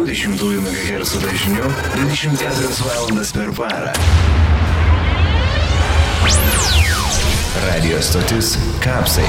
MHz dažniu 24 valandas per parą. Radio stotis Kapsai.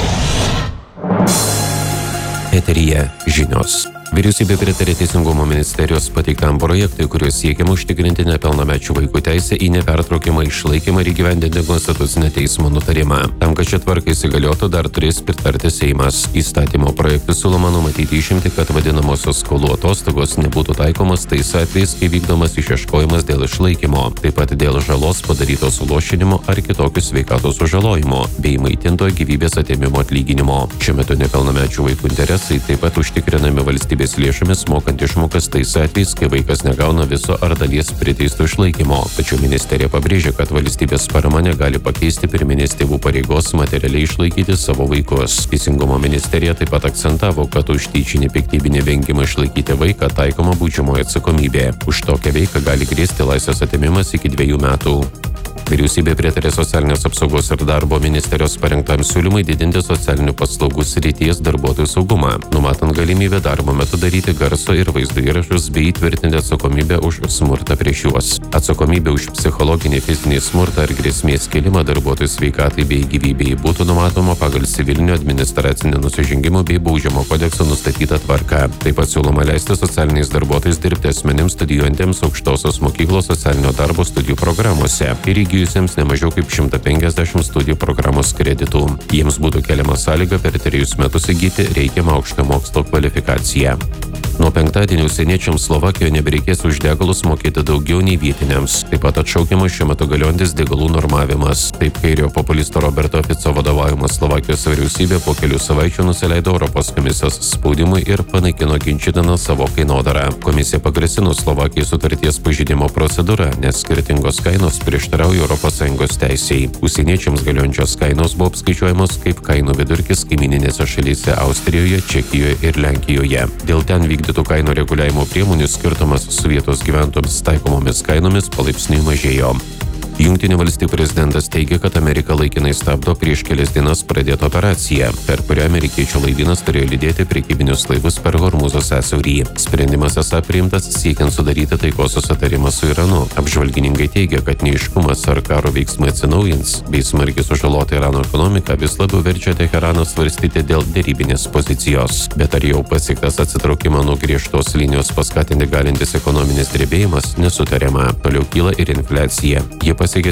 Eteryje žinios. Vyriausybė pritarė Teisingumo ministerijos pateiktam projektui, kuriuo siekiama užtikrinti nepilnamečių vaikų teisę į nepertraukiamą išlaikymą ir įgyvendinti konstitucinio teismo nutarimą. Tam, kad ši tvarka įsigaliotų, dar turės pritarti Seimas. Įstatymo projektu siūloma numatyti išimtį, kad vadinamosios skolų atostogos nebūtų taikomas tais atvejais, kai vykdomas išieškojimas dėl išlaikymo, taip pat dėl žalos padarytos suluošinimo ar kitokių sveikatos sužalojimo, bei maitintojo gyvybės atėmimo atlyginimo. Šiuo metu nepilnamečių vaikų interesai taip pat užtikrinami valstybės lėšomis mokant išmokas tais atvejais, kai vaikas negauna viso ar dalies priteisto išlaikymo. Tačiau ministerija pabrėžia, kad valstybės parama negali pakeisti pirminės tėvų pareigos materialiai išlaikyti savo vaikus. Teisingumo ministerija taip pat akcentavo, kad už tyčinį piktybinį vengimą išlaikyti vaiką taikoma baudžiamoji atsakomybė. Už tokią veiką gali grėsti laisvės atėmimas iki 2 metų. Vyriausybė pritarė socialinės apsaugos ir darbo ministerijos parengtam siūlymui didinti socialinių paslaugų srities darbuotojų saugumą, numatant galimybę darbo metu daryti garso ir vaizdo įrašus bei įtvirtinti atsakomybę už smurtą prieš juos. Atsakomybė už psichologinį, fizinį smurtą ar grėsmės kėlimą darbuotojų sveikatai bei gyvybei būtų numatoma pagal civilinio administracinio nusižengimo bei baudžiamo kodekso nustatytą tvarką. Taip pat siūloma leisti socialiniais darbuotojais dirbti asmenims studijuojantiems aukštosios mokyklos socialinio darbo studijų programuose ir įgijusiems ne mažiau kaip 150 studijų programos kreditų. Jiems būtų keliama sąlyga per 3 metus įgyti reikiamą aukštą mokslo kvalifikaciją. Nuo penktadienio užsieniečiams Slovakijoje nebereikės už degalus mokėti daugiau nei vietiniams. Taip pat atšaukiamas šiuo metu galiojantis degalų normavimas. Taip kairio populisto Roberto Fico vadovaujama Slovakijos vyriausybė po kelių savaičių nusileido Europos komisijos spaudimui ir panaikino ginčytiną savo kainodarą. Komisija pagrasino Slovakijai sutarties pažeidimo procedūrą, nes skirtingos kainos prieštarauja ES teisei. Užsieniečiams galiojančios kainos buvo apskaičiuojamos kaip kainų vidurkis kaimininėse šalyse Austrijoje, Čekijoje ir Lenkijoje. Dėl ten vykdytų kainų reguliavimo priemonių skirtumas su vietos gyventojams taikomomis kainomis palaipsniui mažėjo. Jungtinių valstijų prezidentas teigia, kad Amerika laikinai stabdo prieš kelias dienas pradėtą operaciją, per kurią amerikiečių laivynas turėjo lydėti prekybinius laivus per Hormūzo sąsiaurį. Sprendimas esą priimtas siekiant sudaryti taikos susitarimą su Iranu. Apžvalgininkai teigia, kad neaiškumas ar karo veiksmai atsinaujins, bei smarkiai sužalota Irano ekonomika vis labiau verčia Teheraną svarstyti dėl derybinės pozicijos. Bet ar jau pasiektas atsitraukimą nuo griežtos linijos paskatinti galintis ekonominis drebėjimas, nesutariama. Toliau kyla ir infliacija. Jie pasiekė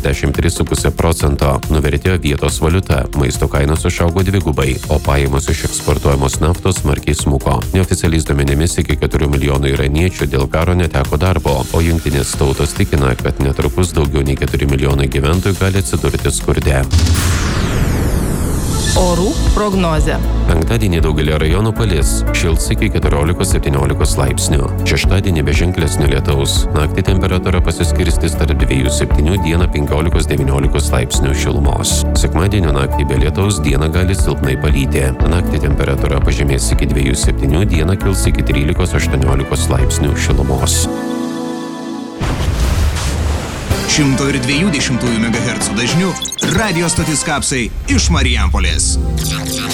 73,5%, nuvertėjo vietos valiuta, maisto kainos išaugo 2-gubai, o pajamos iš eksportuojamos naftos smarkiai smuko. Neoficialiais duomenimis iki 4 milijonų iraniečių dėl karo neteko darbo, o jungtinės tautos tikina, kad netrukus daugiau nei 4 milijonai gyventojų gali atsidurti skurde. Orų prognozė. Penktadienį daugelį rajonų palis, šils iki 14-17 laipsnių. Šeštadienį be ženklesnio lietaus. Naktį temperatūra pasiskirstys tarp 2-7, dieną 15-19 laipsnių šilumos. Sekmadienio naktį be lietaus dieną gali silpnai palyti. Naktį temperatūra pažemės iki 2-7, dieną kils iki 13-18 laipsnių šilumos. 102,2 MHz dažniu radio stotis Kapsai iš Marijampolės.